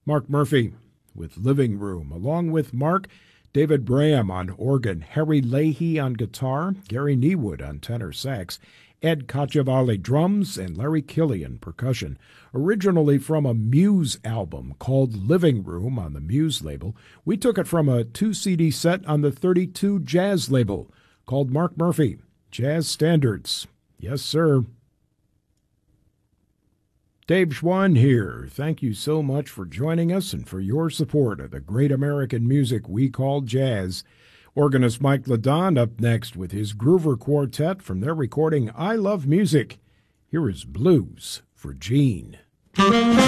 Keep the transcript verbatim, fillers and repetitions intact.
Mark Murphy with Living Room, along with Mark, David Braham on organ, Harry Leahy on guitar, Gary Niewood on tenor sax, Ed Cacciavalli drums, and Larry Killian percussion. Originally from a Muse album called Living Room on the Muse label, we took it from a two C D set on the thirty-two Jazz label called Mark Murphy, Jazz Standards. Yes, sir. Dave Schwann here. Thank you so much for joining us and for your support of the great American music we call jazz. Organist Mike LeDon up next with his Groover Quartet from their recording I Love Music. Here is Blues for Gene.